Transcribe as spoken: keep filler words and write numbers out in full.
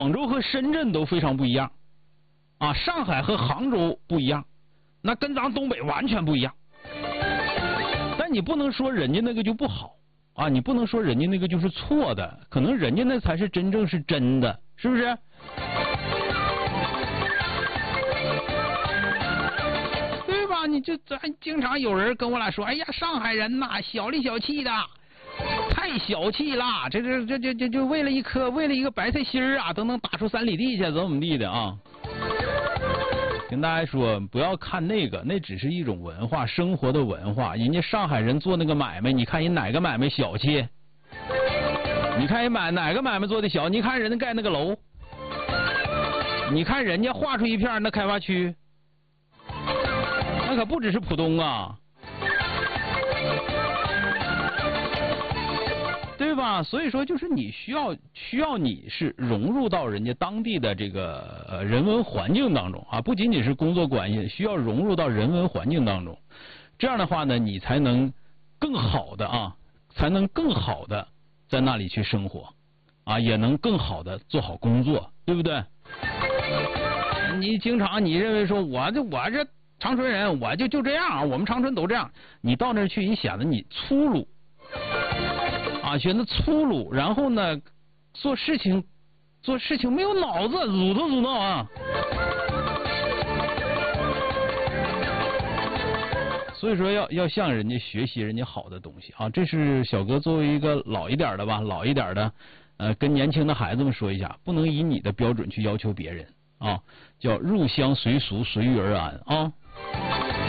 广州和深圳都非常不一样，啊，上海和杭州不一样，那跟咱东北完全不一样。但你不能说人家那个就不好啊，你不能说人家那个就是错的，可能人家那才是真正是真的，是不是？对吧？你就咱经常有人跟我俩说，哎呀，上海人呐，小里小气的。太小气了，这这这这这就为了一颗为了一个白菜心儿啊，都能打出三里地去，怎么怎么地的啊？跟大家说，不要看那个，那只是一种文化，生活的文化。人家上海人做那个买卖，你看人哪个买卖小气？你看人买哪个买卖做的小？你看人家盖那个楼，你看人家划出一片那开发区，那可不只是浦东啊。对吧？所以说，就是你需要需要你是融入到人家当地的这个呃人文环境当中啊，不仅仅是工作关系，需要融入到人文环境当中。这样的话呢，你才能更好的啊，才能更好的在那里去生活啊，也能更好的做好工作，对不对？你经常你认为说，我这我这长春人，我就就这样，我们长春都这样，你到那儿去，你显得你粗鲁。啊，显得粗鲁，然后呢，做事情，做事情没有脑子，乳头乳脑啊。所以说要要向人家学习人家好的东西啊，这是小哥作为一个老一点的吧，老一点的，呃，跟年轻的孩子们说一下，不能以你的标准去要求别人啊，叫入乡随俗，随遇而安啊。